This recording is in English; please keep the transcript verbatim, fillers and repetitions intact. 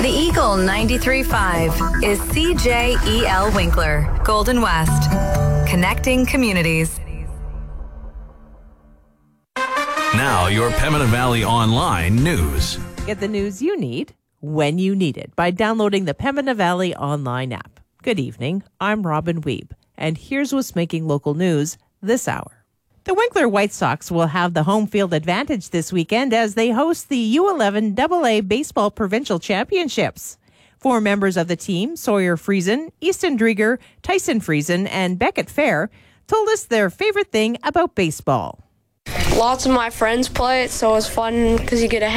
The Eagle ninety-three point five is C J E L Winkler, Golden West. Connecting communities. Now, your Pembina Valley Online news. Get the news you need when you need it by downloading the Pembina Valley Online app. Good evening, I'm Robin Weeb, and here's what's making local news this hour. The Winkler White Sox will have the home field advantage this weekend as they host the U eleven double A Baseball Provincial Championships. Four members of the team, Sawyer Friesen, Easton Drieger, Tyson Friesen, and Beckett Fair, told us their favorite thing about baseball. Lots of my friends play it, so it's fun because you get a